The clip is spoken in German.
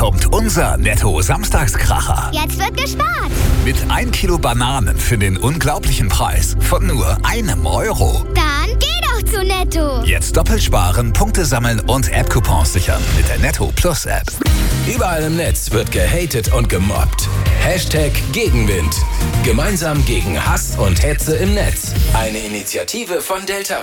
kommt unser Netto-Samstagskracher. Jetzt wird gespart. Mit 1 Kilo Bananen für den unglaublichen Preis von nur €1. Dann geh doch zu Netto. Jetzt doppelt sparen, Punkte sammeln und App-Coupons sichern mit der Netto Plus App. Überall im Netz wird gehatet und gemobbt. Hashtag Gegenwind. Gemeinsam gegen Hass und Hetze im Netz. Eine Initiative von Delta